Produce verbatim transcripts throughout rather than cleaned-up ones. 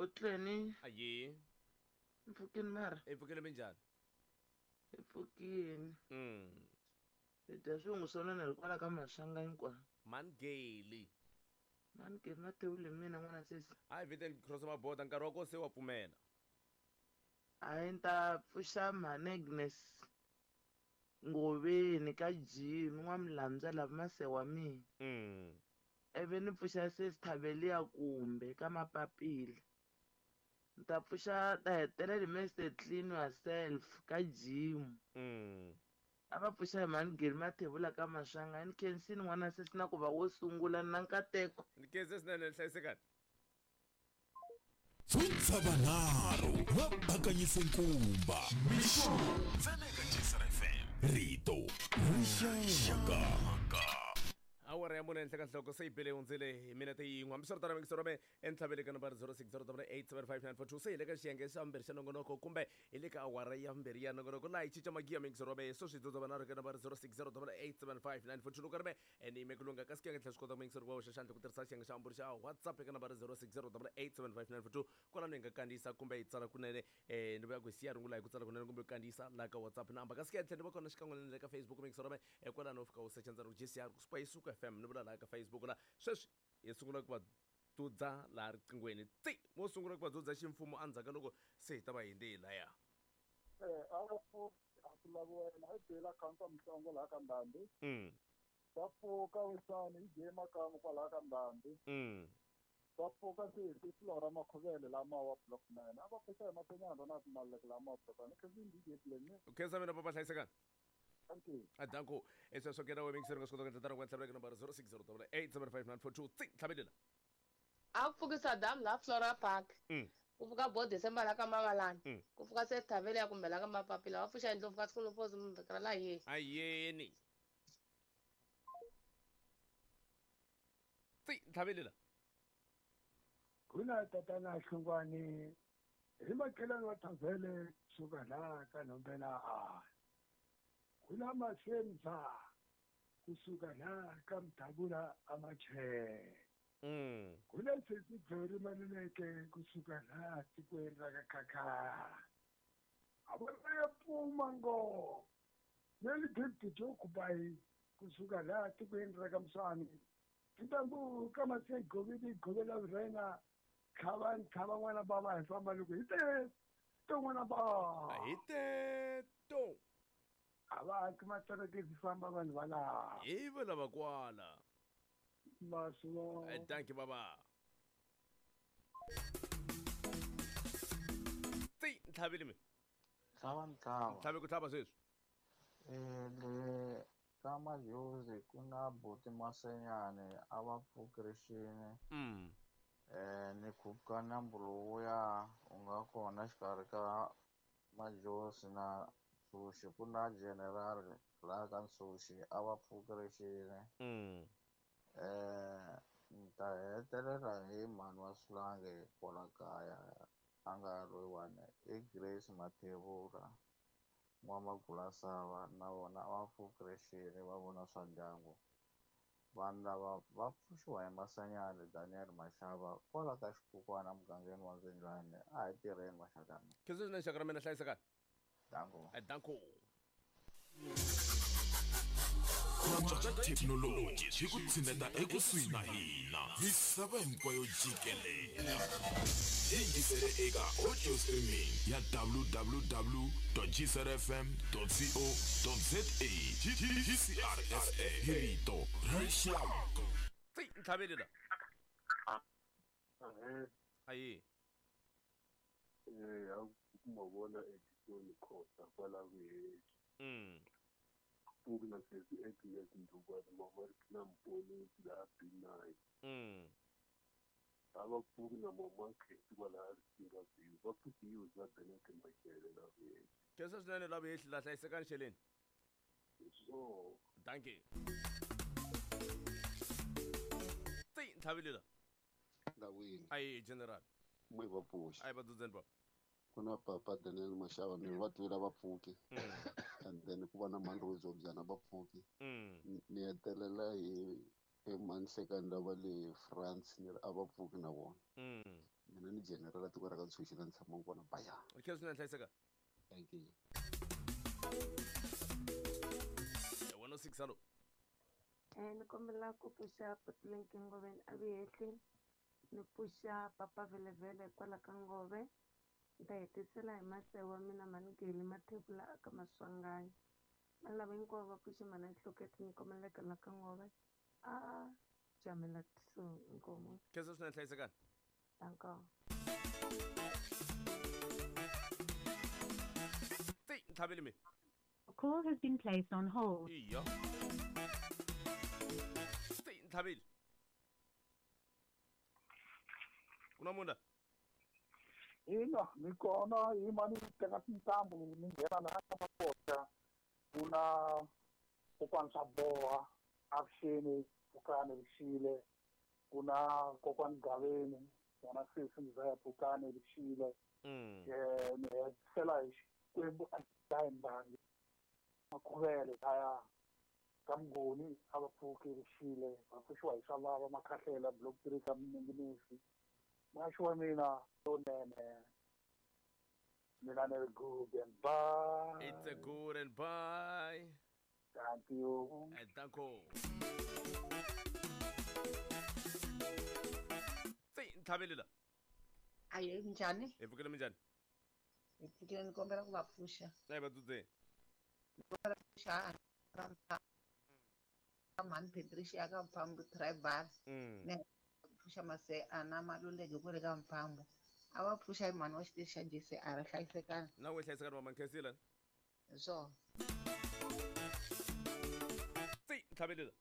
Kotleni Aye. mfukini mara Ipfukile minjani? mfukini Mm. ita swingusona nalikwala ka mashanga hinkwawo Mangeli. mani ke na tewule mina n'wana sesi Hayi vhete ni cross maboda nkarhi wa ko se wa pfumela. a yi ta pfuxa mhani Agnes Ngoveni ka Jimmy N'wamlamza lava mase wa mina Mm. ivi ni pfuxa sesi Thabeliya kumbe ka Mapapila ni ta pfuxa ta hetelela hi Mister Clean Yourself ka Jim Mm. a va pfuxa hi mhani Geli Mathebula ka Maswanga ni khensini n'wana sesi na ku va wo sungula na nkateko Ni keze swinene ni hlayisekani. Tsabanaro wa bakanyisa nkumba Tsaneka Jisr F M Rito Rishaka Awara ya muna henhla ka nhloko se yi bele hundzile hi minete yin'we hambiswiritano mikisero me entlhaveni ka nambara zero six zero eight seven five nine four two se hi le ka xiyenge xa vumbirhi xa nongonoko kumbe hi le ka awara ya vumbirhi ya nongonoko laha hi cinca magiya mikisero me so swi dzodzomanaro ka nambara zero six zero eight seven five nine four two loko ri me eni yime kulunga ka sikenge tlhela swi kota ku mikisero wa wexe xandla ku tirhisa xiyenge xa vumbirhi xa whatsapp eka nambara zero six zero eight seven five nine four two kwalano hi nga kandziyisa kumbe hi tsala kunene um ni vuya ku hi siya rungula hi ku tsala kunene kumbe ku kandziyisa laha ka whatsapp namba ka sikenge tlhela ni va kona xikan'we le ka facebook mikisero me kwalano u fika u secha ndzaro ku J C R ku supa yi suka F M ni vula laha ka Facebook la sweswi hi sungula ku va dudza laha riqinghweni tsi mo sungula ku va dudza ximfumo endzhaku loko se hi ta va hinde hi laya eh alafu akulavuwena hi bela khansa mhlongo laha ka Ndhambi mm va pfuka wisani hi je makamu kwalaha ka Ndhambi mm va pfuka se hi Flora Makhuvele lama wa block nine a va pfuka hi Mapenyana na Timaleki lama wa block nine khezi ndi je plane ukhensa mina papa hlayisekani thank you adanko esweswo kena we mikisero nga swi kota ku tlatara ku entlhavela ka nambara zero six zero eight seven five nine four two tsi tlhavelela a ku pfukisa damu la Flora Park mm ku pfuka bo December la ka Mamalana Mm. ku pfuka se Thabeliya kumbe la ka Mapapila va pfuxa endlo pfuka siku lophozi mvekela la ye ayeni tsi tlhavelela kuna tatana Hlungwane hi makhelwane wa Thavele suka la ka Nombela a kuna Masenza kusuka la ka Mdabula amache mm kuna sesi Dhori Maluleke kusuka la tikweni ra ka Khakha abona ya puma ngo neli dipti jokubai kusuka la tikweni ra ka Mswani titangu kama se govidi govela rena khavan khava n'wana bava hi famba loko hi te to n'wana ba hi teto a va aki matsareke hi famba vanhu va laha hi va lava kwala masiwo danki baba tsi tlhaveli me Tlhava ntlawa tlhave ku tlhava sweswi eh le ka Madlozi ku na Buti Masenyane a va pfukirixini mm eh ni khuka nambu lowuya u nga kona xikarhi ka Madlozi na Nsuxi ku na General laha ka Nsuxi a va pfukirixini mm eh ni ta hetelela hi mhani wa Swilange kwala kaya a nga loyiwani i Grace Mathebula N'wamagulasava na vona a va pfukirixini va vona swa ndyangu vanhu lava va pfuxiwa hi Masanyane Daniel Mashava kwala ka Xikukwana mugangeni wa Ndzengane a hi tirheni maxakana khensa swinene xaka ra mina hlayisekani dango danko Project Technology hi ku tshineta ekusuhi na hina misava hinkwayo jikelela yingisele eka audio streaming ya w w w dot g s r f m dot co dot z a G C R F M rito rixaka tsi tlhavelela eh ayi eh a kuma bona editoni khosa kwala we mm pfuki na sesi Agnes Ndukwana mama na mponi la binai mm ava pfuki na mama kheti kwala singa biyu va pfuki yi za Beneke Mashele la we khensa swinene lava yehli la hlayisekani xeleni so danki tsi tlhavelela Ndawini ayi general mwe vapfuxi ayi vadudzeni baba ku na papa Daniel Mashava ni va twile vapfuki mm and then ku va na Mandlozi Zobzana vapfuki mm ni hetelela hi hi mani second va le France ni ri a vapfuki na vona mm mina ni general tiko ra ka Ntshuxi la ni tshama kona baya. khe swinene hlayiseka Thank you. wena six hallo Eh, ni kombela ku pfuxa Putling Ngoveni a Vihetli ni pfuxa Papa Velevele kwala ka Ngove ni ta hetisela hi masewa mina Manigeli Mathebula aka Maswanganyi ma lava hinkwavo va pfuxa mana nhloketi ni kombeleka la ka Ngove a jamela so inkomo khe swinene hlayisekani danko tsi nthabele me A call has been placed on hold. iya tsi nthabele kuna munda ina ni kona hi mani teka tintambu ni nghena laha ka makota kuna kokwana Saboha avuxeni Pfukani Vixile kuna kokwani Gaveni wona sesi Mzaya Pfukani Vixile mm eh ni hetisela hi Xikwembu a dlayi mbangi Makhuvele laya ka Mngoni a va pfuki Vixile va pfuxiwa hi swa vava Makhahlela block three ka Minginisi Maxi wa mina lonene mina ni good and bye. it's a good and bye Thank you. and danko tsi nthabele la Aye njani? epfukile minjani Ipfukile ni kombela ku va pfuxa. ayi vatsutseni Kombela pfuxa ka Mani Patricia ka Mphambo Tribal. mm Ne pfuxa mase ana Maluleke ku ri ka Mphambo. A va pfuxa hi mani wa xitichi xa J C R hlayisekani. na we hlayisekani mama nkhesile So tsi nthabele la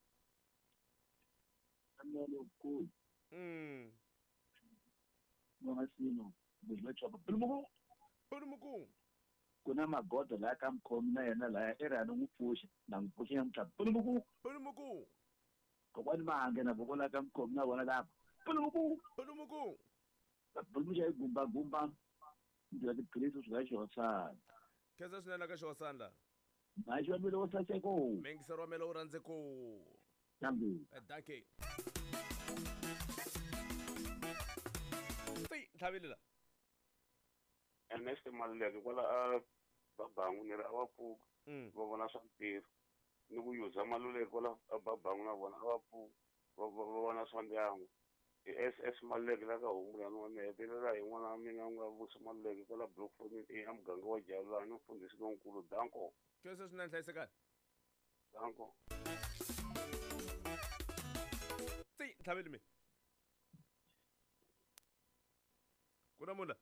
Amelo ku mm noma sino buzwechopa bilmuko uri mukung kuna magodo la ka Mkhomi na yena la era no ngupfusha na ngupfusha mtla bilmuko uri mukung kokwani mange na bokola ka Mkhomi na bona lapha bilmuko uri mukung bilmusha igumba gumba ndio tikristo swasho khe swinene ka xoho sandla Maisho milo osacheko mengisero wa mela u rhandze ku Tambi danke tsi nthabele la Ernest Maluleke kwala a Babangu ni ra va pfuka mm va vona swa ntirho ni ku yuza Maluleke kwala a Babangu na vona a va pfuka va va vona swa ndyangu hi S S Maluleke la ka homu ya nwana hetelela hi n'wana wa mina nga vusi Maluleke kwala Bloemfontein i muganga wa Jalani mfundhisi lonkulu danko khe swinene hlayisekani danko tsi nthabele me kuna munda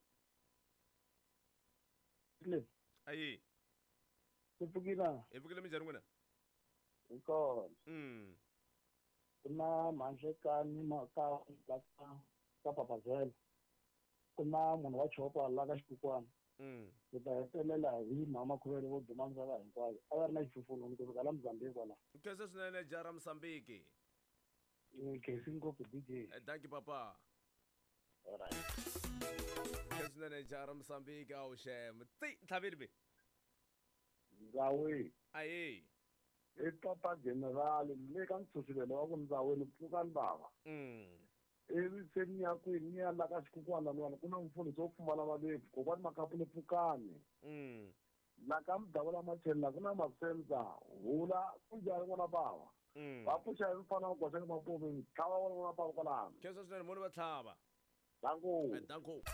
Le ayi kupfukila epfukile minjani n'wina inkomo mm kuna Manjekani maka ka ka Papazela kuna munhu wa chopa la ka Xikukwana mm ni ta hetelela hi mama Khuvele wo duma misava hinkwayo a va ri na xifufulo ni kusuka la Mozambique wala khe swinene jara Msambiki kesi ngopfu D J danke papa alright khe swinene jara Msambiki awu shem tsi nthabele me Ndzawini ayi i Papa General le ka Ntshuxilelo wa ku Ndzawini Pfukani bava mm ivi se ni ya kwini ni ya la ka Xikukwana lwana ku na mfundhisi wo pfumala malefu kokwani Makapu le Pfukani mm la ka Mdavula Macheli la ku na Masenza hula ku njhani n'wana bava mm va pfuxa hi mfana wa goxa emapoveni tlhava vona n'wana bava kwalano khe swinene muni va tlhava danko danko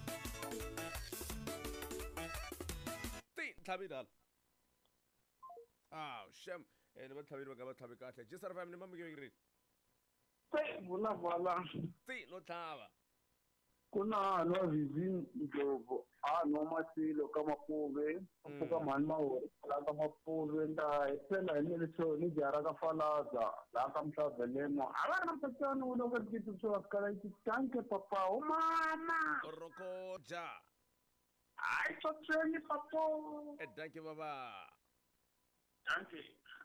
tsi nthabele hala aw shem ni va tlhaveli va nga va tlhavi kahle J S R five ni mamukiri se vulavala tsi no tlhava ku na hanhu wa Vivi Ndlovu hanhu wa Masilo ka Mapuve pfuka mhani Mawori la ka Mapuve nda hetelela hi neleso ni jara ka Falaza la ka Mhlavelemo a va ri na mpetsani wu loko tikiti swa kala yi tanke papa o mama rokoja ai tsotsweni papo e danke baba tanke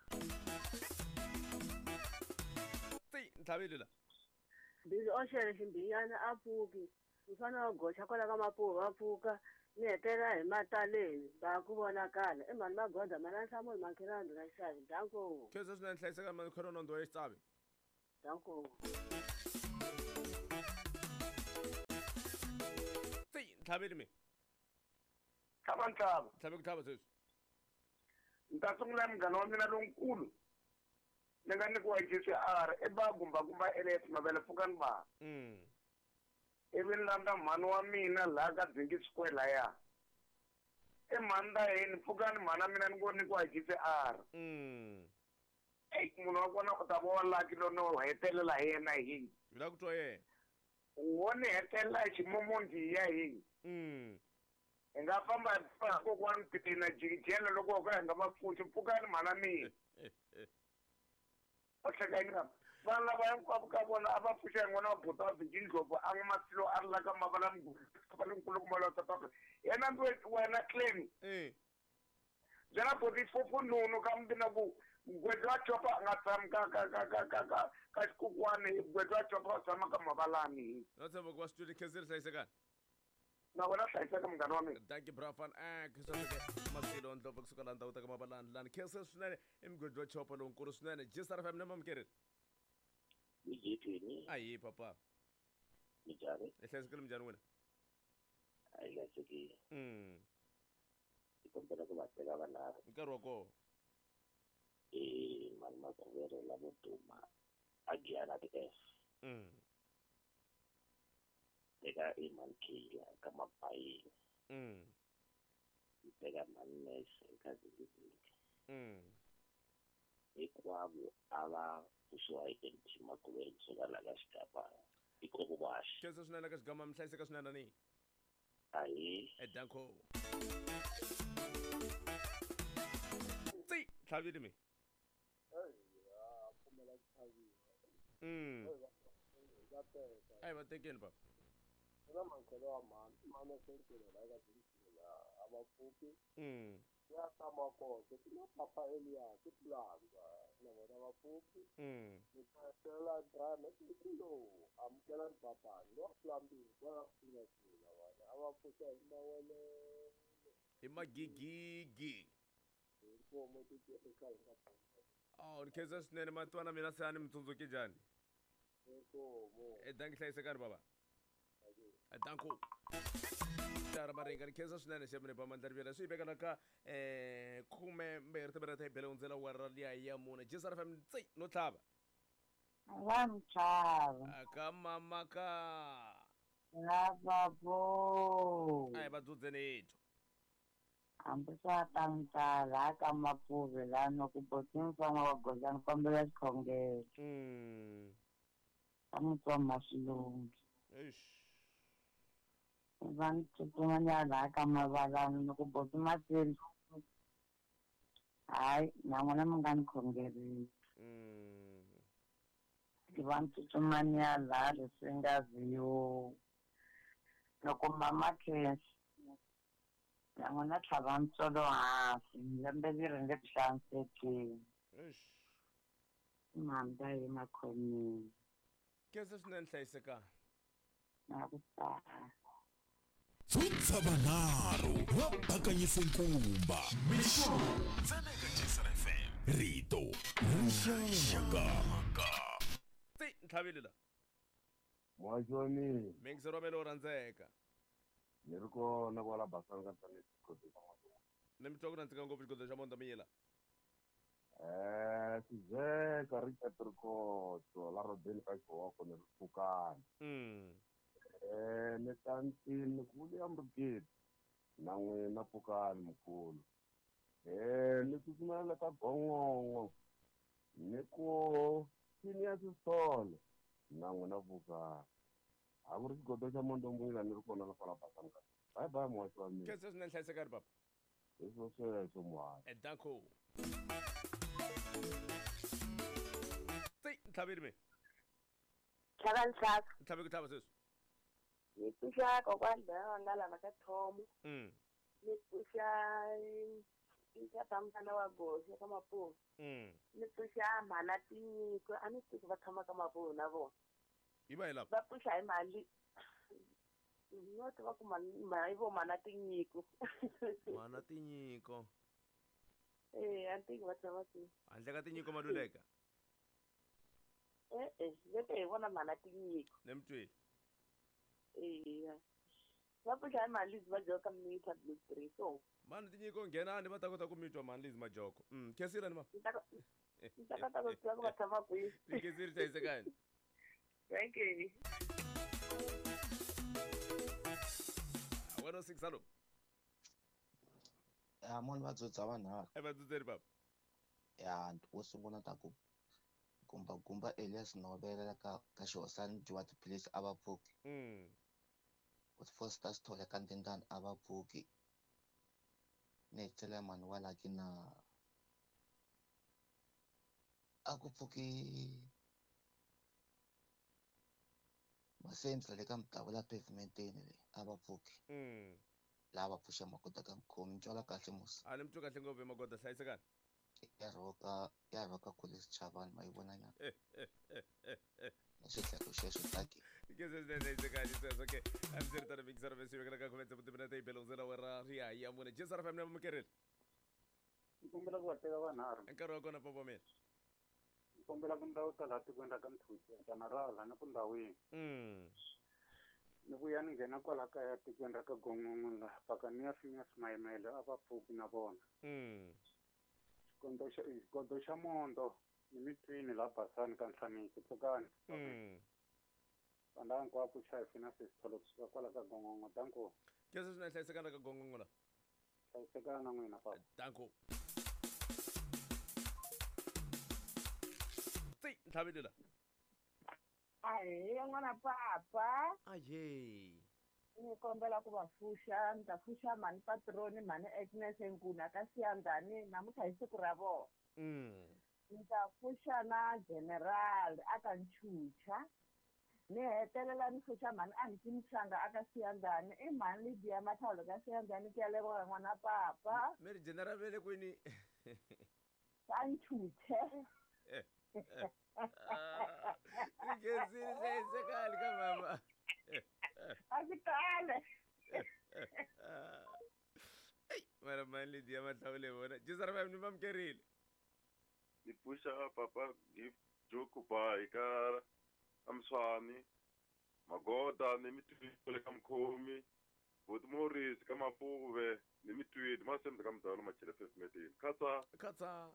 tsi nthabele la Bizi oshele ximbiyana a pfuki mfana wa goxa kwala ka Mapuve va pfuka ni hetela hi mataleni va ku vonakala i mhani magoda mana nhlamulo mankhelani na xavi danko khe swinene hlayiseka mani khona nondo wa xitsavi danko tlhabele me tlhava tlhava tlhabe ku tlhava sweswi ni ta sungula munghana wa mina lonkulu ni nga nyikiwa G C R ebagumbagumba elef mavele pfukani ba mm ivi ni landza mhani wa mina laha ka Dzingi Square laya emhani ta yini pfukani mhani wa mina ni ngo nyikiwa G C R mm eyi munhu wa kona u ta va wa laki lo no hetelela hi yena hi u lava ku twa yena wo ni hetelela hi ximomonjiya hi mm hi nga famba hi kokwani pitina jikijela loko ho ka hi nga va pfuxi pfukani mhani wa mina o hleka yini kama vanhu lava hinkwavo ka vona a va pfuxa hi n'wana wa buta wa Bijindlovu a n'wi masilo a ri la ka mavala mugava lenkulukumba la South Africa yena ndzi wena claim byela boti fufu nunu ka mbina ku gwedli wa chopa a nga tshami ka ka ka ka ka ka ka xikokwani gwedli wa chopa wa tshama ka mavalani no tshemba ku va student khensiri hlayisekani na wena hlayiseka munghana wa mina danki brafan a khenseke masilo ndlopfu kusuka la ndhawu ta ka mavalani lani khensiri swinene i mugwedli wa chopa lonkulu swinene G S R F M ni mamukerile Mijitini. Aye papa. Mijani. Ehlayisekile njhani wena? Ayi hlayisekile. Mm. Ikompela ku va teka vanharhu. Nkarhi wa kona. Eh mani Masengere la vo duma a Giyana ti-F. Mm. Teka Imankhila ka Mabayeni. Mm. Teka Manese ka Zingizini. Mm. Hinkwavo a va kusuka emakuleni suka la ka Xikapa ikokuvaxi khensa swinene ka xigama mi hlayiseka swinene ni ayi edanko tsi tlhavile mi mm ayi va tekeni papa ina mankhelo wa mhani mhani senkile la ka Dzingi la abapfuki mm ya tama kona ti na papa Elias ti planga na vona vapfuki mm ni tela drama tilo amkela papa lo plambi wa sina sina wala abapfuka imawele imagigigi inkomo ti eka eka oh ni khensa swinene matwana mina se ani mitsundzuki njhani inkomo edanki hlayisekani baba edanko tara marenga ni khensa swinene xemene ba mandlarivela swi hi vekela ka um khume mbirhi timinete hi bele hundzela wara liya ya mune G S R F M tsi no tlhava wa mchava aka mama ka lava vo ayi va dzudzenetho hambi swa tantala aka mapuve lano ku boti mfana wa gozani kombela xikhongelo mm ka mutswa maxilungi eish va ni tsutsumanya laha ka mavalani loko boti matseli hayi na n'wina mi nga ni khongerile ni va ni tsutsumanya laha leswi nga viyo loko mama khensa na n'wina tlhava ntsolo hansi lembe leri nge ku hlayisekeni mhanda hi makhomini khensa swinene hlayisekani na ku tala Futsa vanharhu va bakanyise nkumba ntsena eka G S R F M rito rixaka tsi tlhavile la Mwajoni mingisero wa mele wo rhandzeka ni ri kona kwala basanga tani xikodo xa Madonga ni mi twa ku nandzika ngopfu xigodo xa Monda Miyela eh sizeka Richard Rikoto la rodeni ka xihoko ni ri pfukani mm eh ni tantini ku William Rugeti na n'wina pfukani mukulu eh ni tsutsumela ka Gongongo ni ku Senior Sisole na n'wina pfukani a ku ri xigodo xa Monda Miyela ni ri kona la kwala basanga bye bye mwaxi wa mina khensa swinene hlayisekani papa leswo sweswo mwana edanko tsi tlhavile mi tlhava ntlhava tlhave ku tlhava sweswi ni pfuxa kokwani bela lava ka Thomo mm ni pfuxa xa tamfana wa Gosi ka Mapuvo mm ni pfuxa mhana tinyiko a ni swi va tshama ka Mapuvo na vona yi va hi laha va pfuxa hi mali no tiva ku hi vo mhana tinyiko mhana tinyiko eh a ntiki va tshama kwihi handle ka tinyiko Maluleka eh eh leti hi vona mhana tinyiko ni mi twile eya va pfuxa hi mali va joka mita blue three so mani tinyiko nghenani va ta kota ku mitwa mani lizi majoko mm khesirani ma ni ta kota ku tiva ku va tshama kwihi tikhesiri hlayisekani thank you one oh six hallo ya munhu va dzudza vanharhu e va dzudzeri papa ya wo sungula ta ku gumbagumba Elias Novela ka ka xihosani dyiwa tiphilisi a va pfuki mm Foster Sithole ka Ntindani a va pfuki ni hetelela mani wa laki na a ku pfuki masensi le ka Mtavula pavementeni le a va pfuki mm lava pfuxa magoda ka mkhomi ntwala kahle musa a ni mtwa kahle ngopfu magoda hlayisekani ya roka ya roka College Chavani ma yi vona nyana na xitlheko xexo taki hlayisekani sweswo okay a ndzi ri tani mikisara vesi vekela ka khumetsa vutimina ta ibelondzela wera riya ya mune jesara family ya vamukereli ni kombela ku va teka vanharhu nkarhi wa kona papa mina ni kombela ku ndhawu ta laha tikweni ra ka Mthuti General ni ku ndhawini mm ni vuya ni nghena kwala kaya tikweni ra ka Gongongo laha paka ni ya finya Smayimele a va pfuki na vona mm xikondo xa xikondo xa mondo ni mitwini laha Basani ka Nhlaniki tsukani mm vandla hinkwavo xa hi fina Sithole kusuka kwala ka Gongongo danko kese swi na hlayisekana ka gongongo la hlayisekana na n'wina papa danko tsi nthaveli la ahe n'wana papa aye ni kombela ku va pfuxa ni ta pfuxa mani patroni mani Agnes Nkuna ka Siyandhani namuntlha hi siku ra vona mm ni ta pfuxa na General aka Nchucha ni hetelela ni pfuxa mani Anti Mshanga aka Siyandhani i mani Lydia Mathawula ka Siyandhani ke ya leboga n'wana papa meri general vele kwini ka Nchuche ngezini hlayisekani ka mama a swi kale mara mani Lydia Mathawula vona jesara family ni vamukerile ni pfuxa papa gift jokubai ka Amswani magoda ni mitwini ka Mkhomi Buti Morris ka Mapuve ni mitwini masembe ka Mdalo machile festimetini khatsa khatsa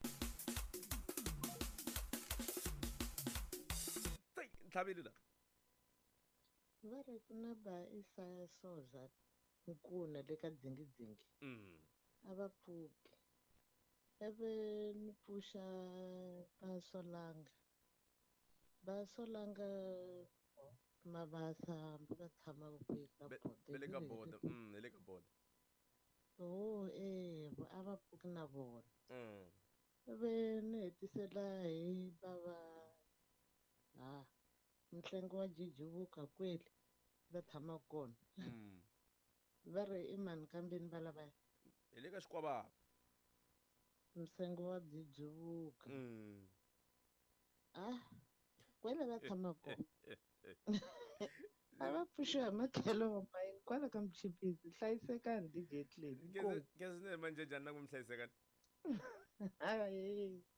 tsi nthaveli la va ri ku na ba Isaya Soza Nkuna le ka Dzingidzingi mm a va pfuki ivi ni pfuxa va Solanga va Solanga Mabasa va tshama kwihi ka boda vele ka boda mm le ka boda oh eh a va pfuki na vona mm ivi ni hetisela hi bava ha ntlangu wa jijivuka kweli va tshama kona mm va ri i mani kambeni va lavaya hi le ka xikwavava msengo wa jijivuka mm ah kwele va tshama kona a va pfuxiwa hi matlhelo wa mayini kwala ka Mchipisi hlayisekani tigetleni kese ni manje njhani na ku mi hlayisekani hayi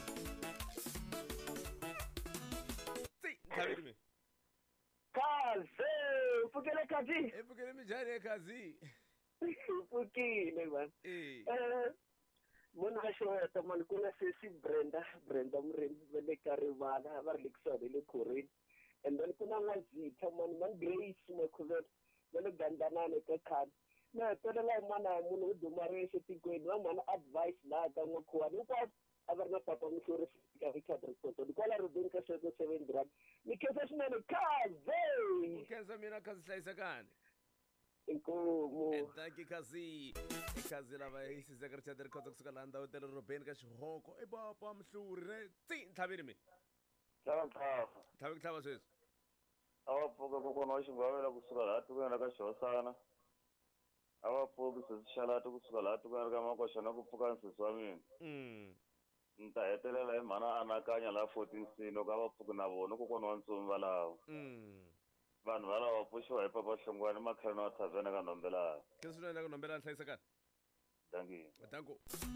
tsi nthaveli mi kaze pfukele khazi e pfukele mi njhani khazi pfukile man eh munhu a xeweta mani ku na sesi Brenda Brenda Murimi va le ka Rivala va ri le kusuhani le Khorini and then ku na N'wazitha mani mani Grace Makhuvela va le Gandanani eka Khani na hetelela hi n'wana ya munhu wo duma rexe tikweni va n'wana advice laha ka N'wakhuwani hinkwavo a va ri na papa Muhluri fika Richard Ripoto ni kwala rodeni ka Sweko seven drug ni khensa swinene khaze u khensa mina khazi hlayisekani inkomo thank khazi ikhazi lava hi sizeka Richard Ripoto kusuka laha ndhawu tele robeni ka xihoko i papa Muhluri re tsi nthaveli mi tlhava tlhava tlhavi ku tlhava sweswi a va pfuka kokwana wa Xingwavela kusuka laha tikweni ra ka Xihosana a va pfuki sesi Xalati kusuka laha tikweni ra ka Makoxa na ku pfuka nsesi wa mina mm ni ta hetelela hi mhana anakanya laha fourteen Sino ka va pfuki na vona kokwana wa Ntsumi valawa mm vanhu valava va pfuxiwa hi papa Hlongwane makheleni wa Thavhena ka Nhombelani kese swi endla ku Nhombelani hlayisekani danki danko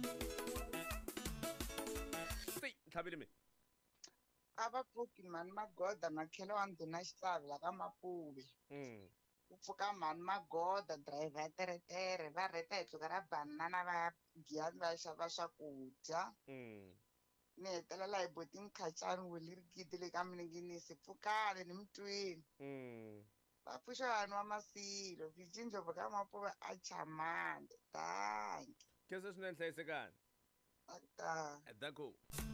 tsi nthaveli mi a va pfuki mani Magoda makhelo wa Ndhuna Xihlavula ka Mapuve mm ku pfuka mhani magoda driver ya teretere va rheta hi tluka ra banana va ya giyani va ya xava swakudya ni hetelela hi botini khacani wili ri gidi le ka mininginisi pfukani ni mi twini va pfuxa vanhu va masilo vicinjhovo ka mapuva a chamande danki kese swinene hlayisekani ata dako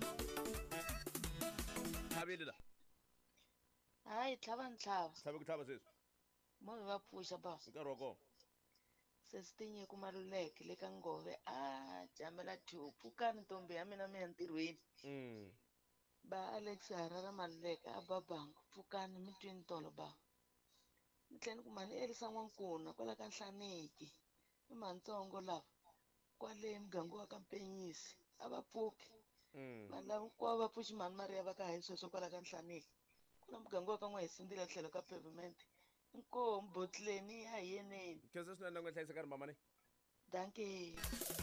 tlhavile la hayi tlhava ni tlhava tlhave ku tlhava sweswi movi va pfuxa boss nkarhi wa kona se swi tinye ku maluleke le ka ngove a jamela two pfukani ntombi ya mina mi ya ntirhweni ba alex harara maluleke a babangu pfukani mi twini tolo ba mi tlhela ku mani elisa n'wankuna kwala ka nhlaniki i mantsongo lava kwale muganga wa ka mpenyisi a va pfuki vanhu lava hinkwavo va pfuxi mhani mariya va ka hayi sweswo kwala ka nhlaniki ku na muganga wa ka n'wa hi sindzile tlhelo ka pavement inkomu botleni ya hi yeneni kese swinene nan'we hlayisekani mamani danke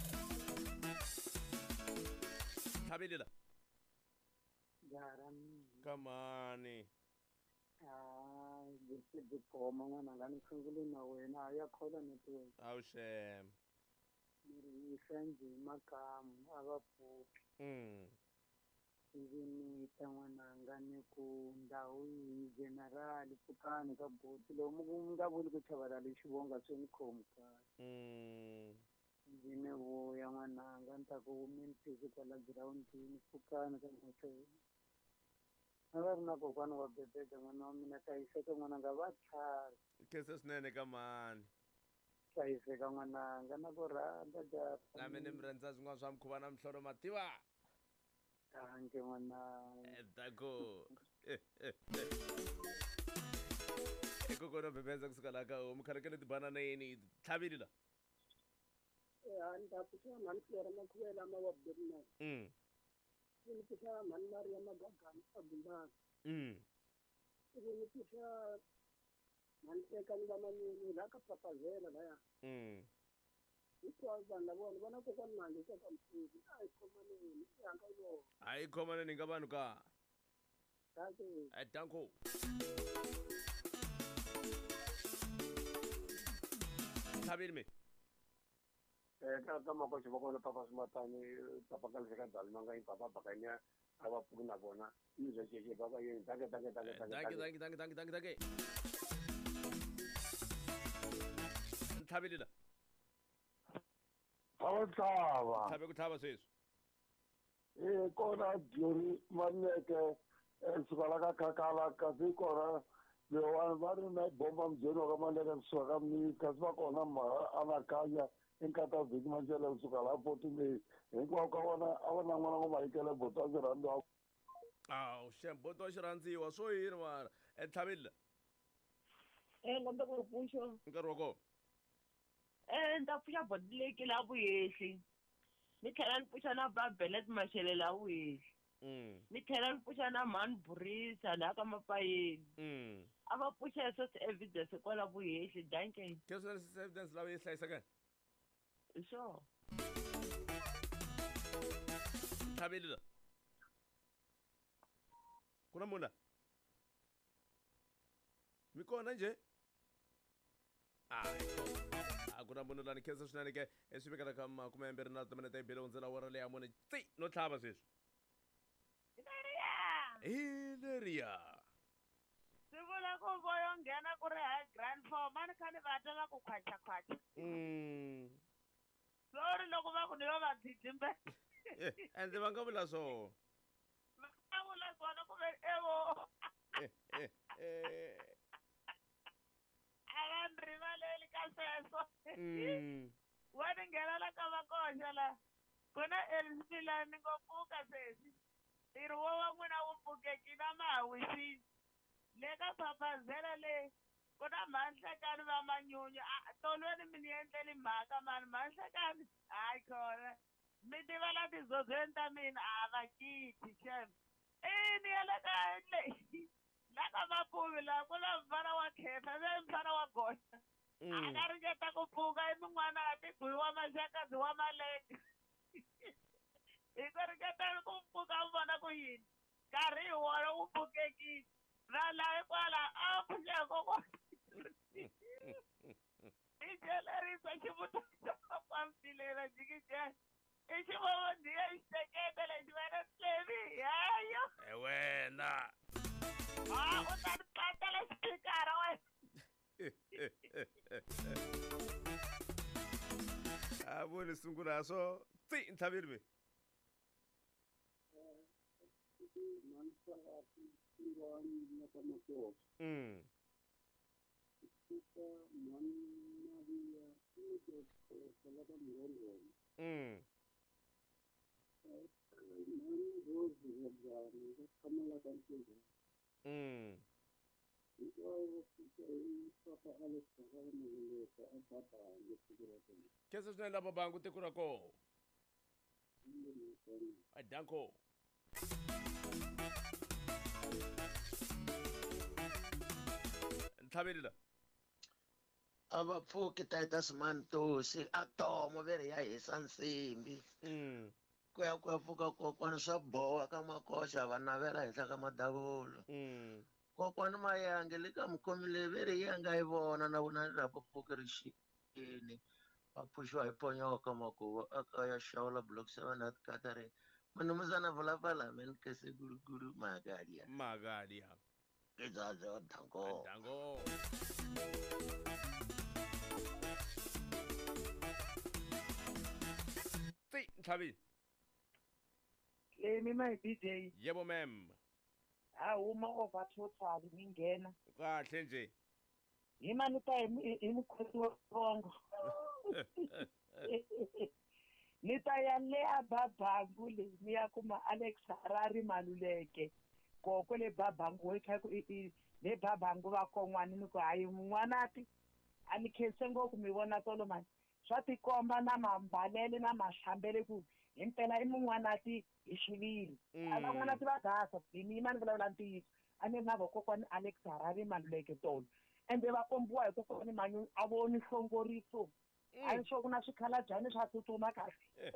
tlhavile la Garam. kamani Ah, githi goma n'wana ngani sungule na wena a ya khola network. awushem Miri isanji makamu a va pfuki. mm Ivi ni ta n'wana ngani ku ndhawu yi general pfukani ka boti lomu ku nga vuli ku chavala lexi vonga swi ni khomu kahle. mm Ivi ni vuya n'wananga ni ta ku mi ni phiki kwala girawundini pfukani ka moto. A va ri na kokwana wa bebede n'wana wa mina hlayiseka n'wananga va tlhari. kese swinene ka mani Hlayiseka n'wananga na ku rhandza jara. nami ni mi rhandza swin'wana swa mukhuva na mihlolo mativa Danke n'wananga. dako ekokona bebeza kusuka la ka homu kharekele tibananeni tlhavile la Ya ni ta pfuxa mhani Flora Makhuvela ma wa Bednar. mm Ni pfuxa mhani Maria Magagani a Bumbana. mm Ni pfuxa mhani Tekani va Manyoni la ka Papazela laya. mm Hinkwavo vanhu lavona va na kokwana mali eka ka Mfuzi. A hi khomaneni i hanga yona. hayi khomaneni nga vanhu ka Danke. danko tlhavile mi Eh, ka ka mako se bokona papa smatani papa ka se ka dalma ngai papa bakanya aba puna bona izo je je baba ye danke danke danke danke danke danke danke danke danke tlhavile la Awatava. tlhabe ku tlhava sweswi Eh kona Diori Maneke esukala ka kakala kasi kona le wa va ri na bomba mjeno ka Maneke suka mi kasi va kona ma anakanya inkata vhiki majele kusuka la potini hinkwavo ka vona a va na n'wana ngo mayikele boto a ndzi rhandziwa awu shem boto wa xirhandziwa swo yini mara etlhavile la Eh ngombe ku pfuxa. nkarhi wa kona Eh nda pfuxa bodileki la vuyehli. Ni tlhela ni pfuxa na Babelet Mashele la vuyehli. mm Ni tlhela ni pfuxa na mhani Burisa la ka Mapayeni. mm A va pfuxa hi sweswi evidence kwala vuyehli danke. kese sweswi evidence lawa yi hlayisekani Sure. tlhavile la ku na munhu la mi kona nje a ku na munhu lani khensa swinene ke swi vekela ka makume yambirhi na timinete yi bile hundzela wara leya mune tsi no tlhava sweswi hileriya Swi vula ku voyo nghena ku ri high grand four mani kha ni va tela ku khwachakhwacha. mm Sorry loko va ku ni yo va dzidimbe. ende va nga vula swona Va vula swona ku ve evo. A va ni rivaleli ka sweswo. mm Wa ni nghena la ka vakoxa la. Ku na Elsimilani ngo pfuka sweswi. Ntirho wo wa n'wina wu pfukeki na ma ha wisile. Le ka Papazela le ku na Mhanhlekani va Manyunyu a tolweni mi ni endleli mhaka mani Mhanhlekani hayi khona mi tiva la tizozweni ta mina a va kiti shem i ni ya le ka le la ka Mapuvi la ku na mfana wa Khefa ve mfana wa Gosha a nga ringeta ku pfuka i min'wana a tigwi wa maxakazi wa Maleka hi ku ringeteni ku pfuka vona ku yini nkarhi hi wona wu pfukekile va la hikwala a pfuxe kokwana a vone sungula so tsi Nthabile me mm mm mm kesa swinene lava bangu tiko ra koho a danko Nthabile la abapfuki Titus Mantosi atomo veri ya hisa nsimbi mm ku ya ku ya pfuka kokwana swa boha ka makoxa va navela henhla ka madavulo mm kokwana Mayange le ka mukhomi leyi veri yi nga yi vona na vona ra pfuki rixini va phuxiwa hi ponyoka makuva aka ya xawula block seven at Catherine manumuzana vulapala men ke se guruguru magadia magadia ke zazo dango dango tsi Nthabile Lemi my D J yebo ma'am awuma over total ngingena kahle nje yimani ta imikhosi wongo nita ya le ababhangu le niya kuma Alex Harari Maluleke koko le babhangu wekha le babhangu va kon'wana ni ku hayi mun'wanati a ni khense ngopfu mi vona tolo mani swa tikomba na mambalele na mahlambele ku himpela i mun'wanati hi xivili a van'wanati va gasa mina ni vulavula ntiyiso a ni ri na vakokwani Alex Harari Maluleke tolo ende va kombiwa hi kokwani Manyu a voni hlongoriso a ni swo ku na swikhalajani swa tsutsuma kahle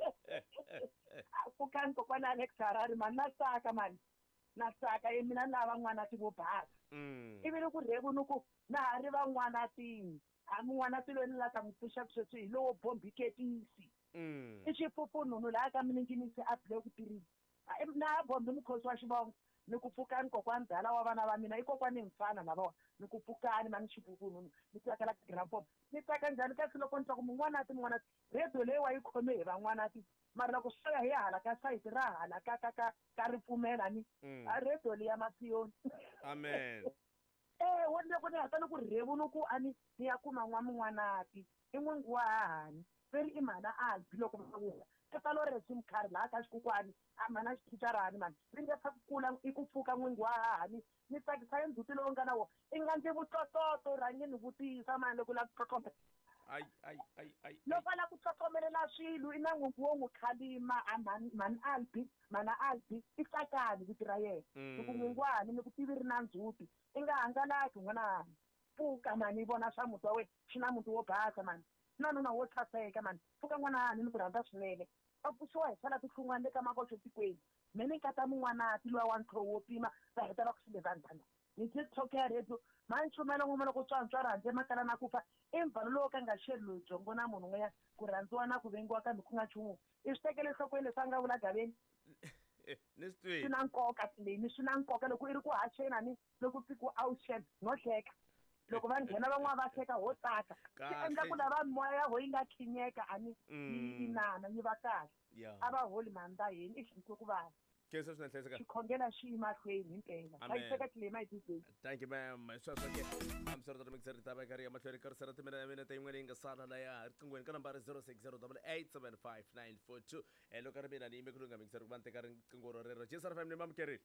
ku kani kokwani Alex Harari mani na tsaka mani na tsaka ye mina ni lava n'wanati vo basa ivi ni ku rhevu ni ku na ha ri van'wanatini a mun'wanati loyi ni la ta n'wi pfuxa sweswi hi lowo bombiketisi i xipupfununu laha ka mininginisi a bile ku tirhisa na ha bombi mukhosi wa xivongo ni ku pfukani kokwani dala wa vana va mina i kokwani mfana na vona ni ku pfukani mani xipupfununu ni tsakela grandpop ni tsaka njhani kasi loko ni twa ku mun'wanati mun'wanati redio leyi wa yi khome hi van'wanati mara loko swi ya hi hala ka sayiti ra hala ka ka ka ka ripfumela ni a redio leyi ya masiyoni amen eh wona loko ni hatana ku rhevu ni ku ani ni ya kuma n'wa mun'wanati i n'wingi wa hahani veri i mhana albi loko va vula i pfalo resim khari laha ka xikokwani a mhana xithicarani mani ri nge pfa ku kula i ku pfuka n'wingi wa hahani ni tsakisa hi ndzhuti lowu nga na wona i nga ndzi vutlototo rhangi ni vutisa mani loko u lava ku tlotlomela ai ai ai ai loko a lava ku tlotlomelela swilo i na n'wingi wo n'wi khalima a mhani mhani albi mhana albi i tsakani viti ra yena ni ku n'wingwani ni ku tivi ri na ndzhuti i nga hangalaki n'wanani pfuka mani i vona swa muti wa wena xi na muti wo basa mani na nuna wo saseka mani pfuka n'wanani ni ku rhandza swinene va pfuxiwa hi sala tinhlungwana le ka makoxo tikweni me ni nkata mun'wanati luwa wa ntlhowo wo pima va heta va ku swilevandlana ni tiktok ya redio mani chumela n'wima loko tswantswa rhandze makala na ku fa i mvalo lowo ka nga xeri loyi byongo na munhu n'wanyana ku rhandziwa na ku vengiwa kambe ku nga nchumu i swi tekele nhlokweni leswi a nga vula gaveni swi na nkoka leyi swi na nkoka loko i ri ku haxeni ani loko fiku a wu xena no hleka loko va nghena van'wana va hleka ho tsaka swi endla ku lava moya ya vo yi nga khinyeka ani yi inana yi va kahle a va holi mandza yeni i xinto ku vana kesa swinene hlayiseka xikhongela xi yi mahlweni himpela hlayiseka tlilema hi tizeni thank you ma'am swaswake amsarata mixer ta ba kari amahlweni karisara timina mina ta yin'wana yi nga sala la ya riqingweni ka nambara zero six zero eight seven five nine four two elo ka ri mina ni yime kulunga mixer ku vante ka riqingho ro rero J S R F M ni mamukerile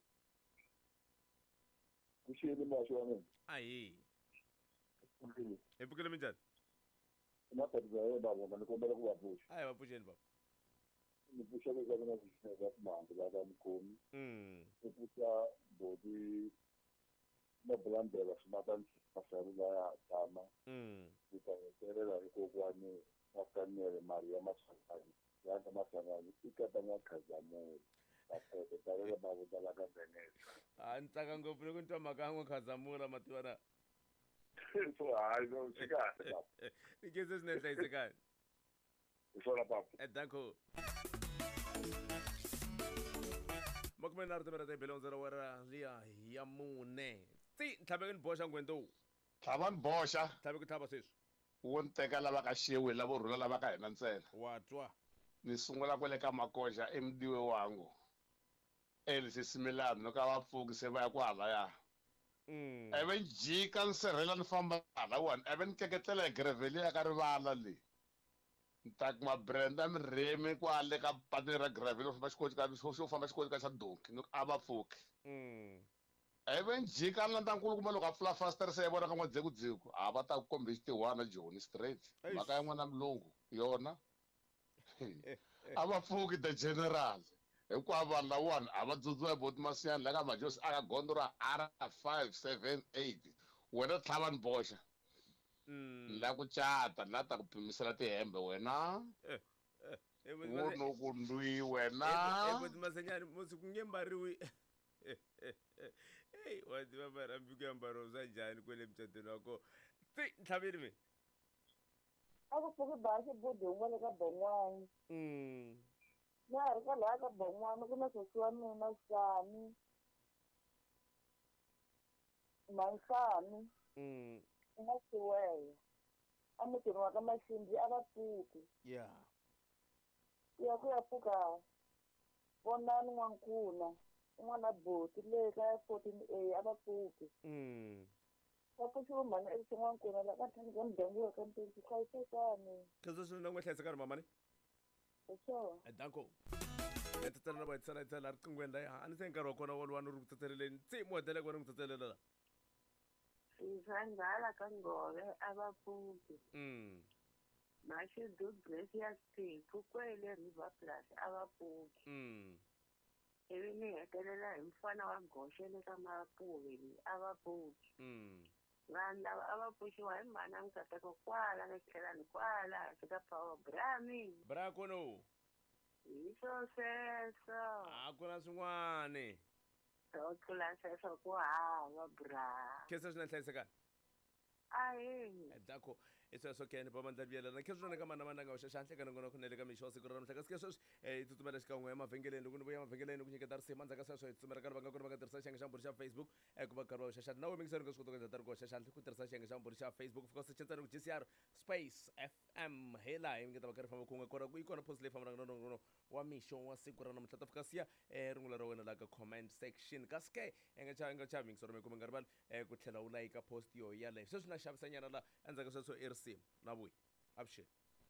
ku xiyeni maxo wa mina ayi hi pfukile minjhani na pati za yena baba ni kombela ku va pfuxa ayi va pfuxeni baba ni pfuxa le ka mina vuxaka ka timhangu la ka mukhomi ni pfuxa bodi na bulandela swimata masarula ya tshama ni ta hetelela hi kokwani mafanele mari ya masangani ya ka masangani i kata nga khazamula apete talela mavuta la ka venesa a ni tsaka ngopfu loko ni twa mhaka ya n'wi khazamula mativana so hayi no swi kahle baba ni kese swinene hlayisekani hi swona papa danko makumenharhu timinete hi bele hundzera wera liya ya mune tsi ntlhaveke ni boxa ngwento Thaban Bosha. Thabi ku thaba seswi. Wo nteka lava ka xewe lavo rhula lava ka hina ntsena. Wa twa. Ni sungula kwele ka Makoja emdiwe wangu. Elise Similano no ka vapfuki se va ya ku halaya. Mm. Even jika nsirhela ni famba hala one even keketlela gravel ya ka rivala le. Ntak ma Brenda Mreme kwale ka pati ra gravel of mashikoji ka so famba xikoji ka xa donki no a vapfuki. Mm. Even jika na ntankulu kuma loko a pfula faster se vona ka n'wadzekudzeko a va ta ku kombisa tiwana Joni straight mhaka ya n'wana mulungu yona a va pfuki the general hinkwavo vanhu lawani a va tsutsuma hi boti masiyani la ka majosi aka gondo ra R five seven eight wena Thaban Bosha la ku cata la ta ku pimisela tihembe wena wo no ku ndwi wena boti masanyani musi ku nge mbariwi hey wathi baba rambi ku ambaro za njhani kwele mcatweni wako ti Nthabeni me a ku pfuki basi bodi un'wana ka bon'wana mm na ha ri ka laha ka bon'wana ku na sesi wa mina Sani Mansani mm na Siweya a mutini wa ka Maxindi a va pfuki yeah ya ku ya pfuka vonani N'wankuna un'wana boti le ka fourteen A a va pfuki mm va pfuxiwa mhani e N'wankuna la ka ntlhanu ka mudyangu wa ka Mpintsi hlayisekani kazo swi na n'wi hlayisekani mamani sure danko etsetela ba tsela tsela riqingweni la a ni se nkarhi wa kona wona wani ri ku tsetseleleni ntsi mo hetela kona ku tsetselela la izandala ka Ngove a va pfuki mm Mashudu Gracious Tiphu kwele River Plus a va pfuki mm ivi ni hetelela hi mfana wa Goshe le ka Mapuve a va pfuki mm vanhu lava a va pfuxiwa hi mhani ya Nkateko kwala le tlhelani kwala hansi ka Power Brami bra kono hi swo sweswo a ku na swin'wani swo tlula sweswo ku hava bra kesa swi na hlayisekani ahe dako isweswo kene ba mandla biyelana khe swona ka mana mana nga xa xanhle ka nongona khonele ka mixo siku ra mhlaka sike sweswi eh tsutsumela xikan'we emavhengeleni loko ni vuya emavhengeleni ku nyiketa risima ndzaka sweswo hi tsutsumela ka va nga ku ri va nga tirhisa xiyenge xa mburi xa Facebook ku va karhi va xa xanhle nawe mingisani nga swi kota ku endla tari ku xa xanhle ku tirhisa xiyenge xa mburi xa Facebook of course cintani ku G C R Space F M hela hi ngeta va karhi famba kun'we kona ku yi kona post leyi fambaka na nongono wa mixo wa siku ra namuntlha ta fika siya eh rungula ra wena la ka comment section kasi ke enga cha enga cha mingisoro me kuma nga rivali eh ku tlhela u like post yo yaleyo sweswi na xavisa nyana la endzhaku sweswo i risima na vuyi Abshir.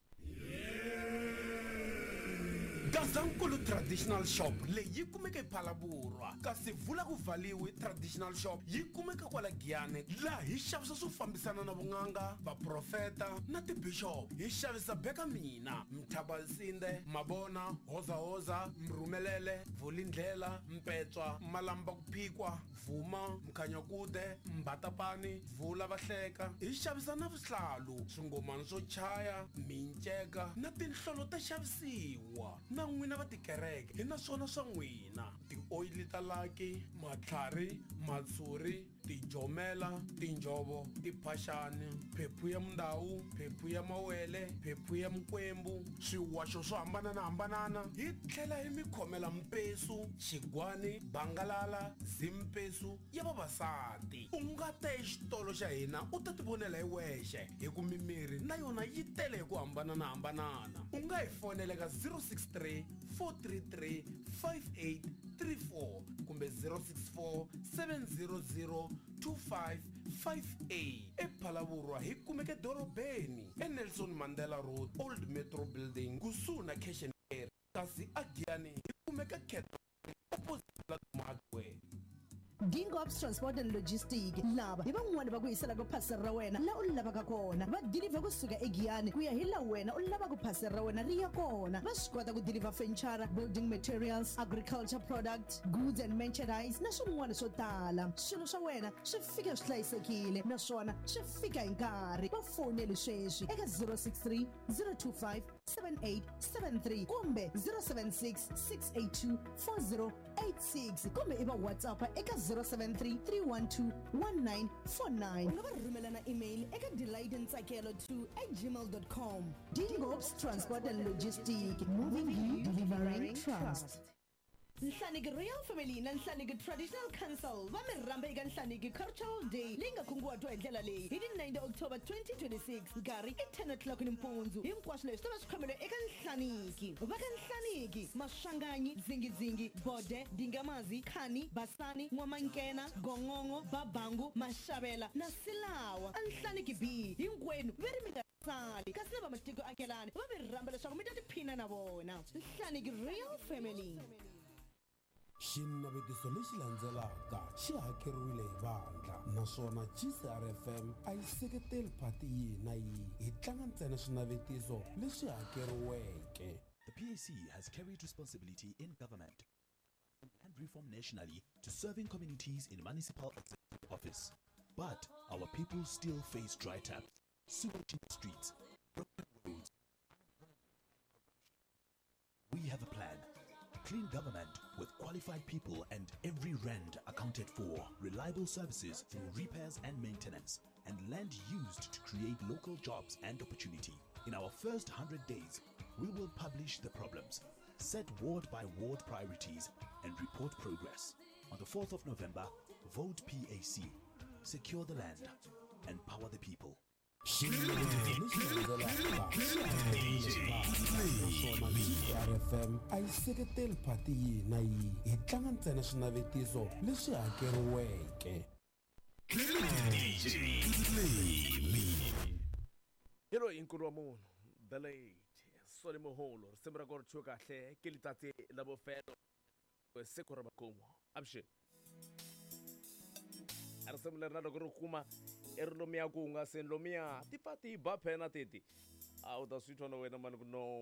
Gazankulu Traditional Shop leyi kumeka ePhalaborwa kasi vula ku valiwi Traditional Shop yi kumeka kwala Giyane laha hi xavisa swo fambisana na vun'anga vaprofeta na tibishop hi xavisa beka mina Mthabalsinde Mabona Hoza Hoza Mrumelele Vulindlela Mpetswa Malamba kuphikwa Vuma Mkhanyakude Mbatapani Vula Vahleka hi xavisa na vuhlalu swingomani swo chaya minceka na tinhlolo ta xavisiwa na n'wina va tikereke hi naswona swa n'wina tioyili ta laki matlhari matshuri tijomela tinjovo tiphaxani phephu ya mundawu phephu ya mawele phephu ya mikwembu swiwaxo swo hambananahambanana hi tlhela hi mi khomela mpesu xigwani bangalala zimpesu ya vavasati u nga ta exitolo xa hina u ta tivonela hi wexe hi ku mimirhi na yona yi tele hi ku hambananahambanana u nga hi fonela ka zero six three four three three five eight three four kumbe zero six four seven zero zero two five five eight ePhalaborwa hi kumeke dorobeni eNelson Mandela Road Old Metro Building kusuhi na Cash and Carry kasi a Giyane hi kumeka opposite la Markway Dingops Transport and Logistics lava hi van'wani va ku yisela ku phasela ra wena la u lavaka kona va deliver kusuka eGiyane ku ya hi la wena u lava ku phasela ra wena ri ya kona va swi kota ku deliver furniture building materials agriculture products goods and merchandise na swin'wana swo tala swilo swa wena swi fika swi hlayisekile naswona swi fika hi nkarhi va foneli sweswi eka zero six three zero two five seven eight seven three kumbe zero seven six six eight two four zero eight six kumbe iva WhatsApp eka zero seven three three one two one nine four nine u nga va rhumela na email eka delightentsakelo two at gmail dot com. Dingops Transport and Logistics, moving you, delivering trust. Nhlaniki Royal Family na Nhlaniki Traditional Council va mi rhamba eka Nhlaniki Cultural Day leyi nga kunguhatiwa hi ndlela leyi hi ti nine October twenty twenty-six nkarhi i ten o'clock nimpundzu hinkwaswo leswi ta va swi khomeriwa eka Nhlaniki va ka Nhlaniki Mashanganyi Dzingidzingi Bode Dingamazi Khani Basani N'wamankena Gongongo Babangu Mashavela na Silawa a Nhlaniki B hinkwenu ve ri mi nga sali kasi na va matiko akelani va mi rhamba leswaku mi ta tiphina na vona Nhlaniki Royal Family. xinavetiso lexi landzelaka xi hakeriwile hi vandla naswona G C R F M a yi seketeli phati yihi na yihi hi tlanga ntsena swinavetiso leswi hakeriweke. The P A C has carried responsibility in government and reform nationally to serving communities in municipal executive office. But our people still face dry tap, sewage in the streets, broken roads. We have a plan. Clean government with qualified people and every rand accounted for, reliable services through repairs and maintenance, and land used to create local jobs and opportunity. In our first one hundred days, we will publish the problems, set ward by ward priorities, and report progress. On the fourth of November, vote P A C, secure the land, and power the people. R F M a yi seketeli phati yihi na yihi hi tlanga ntsena swinavetiso leswi hakeriweke. Hero inkulu wa munhu the late Soli Moholo risimu ra kona chuka kahle ke letsatsi la bofelo siku ra makumu abshe a risimu leri na loko ri kuma i ri lomiya ku nga se lomiya ti pfa ti ba phena teti a u ta swi twa na wena mani ku no